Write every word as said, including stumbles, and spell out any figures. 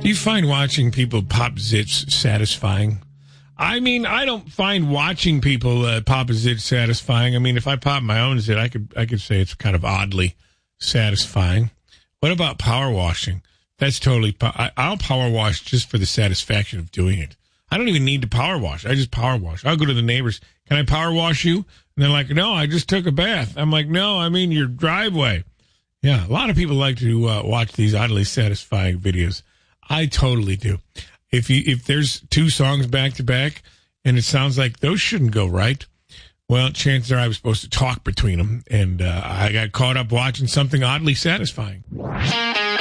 Do you find watching people pop zits satisfying? I mean, I don't find watching people uh, pop a zit satisfying. I mean, if I pop my own zit, I could I could say it's kind of oddly satisfying. What about power washing? That's totally. Po- I, I'll power wash just for the satisfaction of doing it. I don't even need to power wash. I just power wash. I'll go to the neighbors. Can I power wash you? And they're like, no, I just took a bath. I'm like, no, I mean your driveway. Yeah, a lot of people like to uh, watch these oddly satisfying videos. I totally do. If you if there's two songs back to back and it sounds like those shouldn't go right, well, chances are I was supposed to talk between them, and uh, I got caught up watching something oddly satisfying.